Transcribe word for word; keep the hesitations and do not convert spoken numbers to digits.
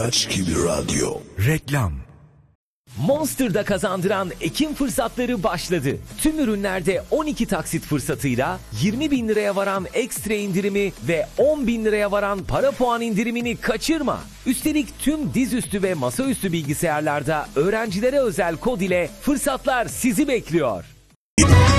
İlaç gibi radyo. Reklam. Monster'da kazandıran Ekim fırsatları başladı. Tüm ürünlerde on iki taksit fırsatıyla yirmi bin liraya varan ekstra indirimi ve on bin liraya varan para puan indirimini kaçırma. Üstelik tüm dizüstü ve masaüstü bilgisayarlarda öğrencilere özel kod ile fırsatlar sizi bekliyor.